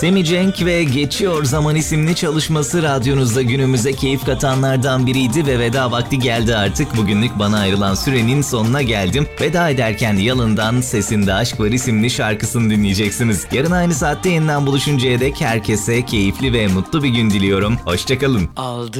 Semih Cenk ve Geçiyor Zaman isimli çalışması radyonuzda günümüze keyif katanlardan biriydi ve veda vakti geldi artık. Bugünlük bana ayrılan sürenin sonuna geldim. Veda ederken Yalın'dan Sesinde Aşk Var isimli şarkısını dinleyeceksiniz. Yarın aynı saatte yeniden buluşuncaya dek herkese keyifli ve mutlu bir gün diliyorum. Hoşçakalın. Aldı.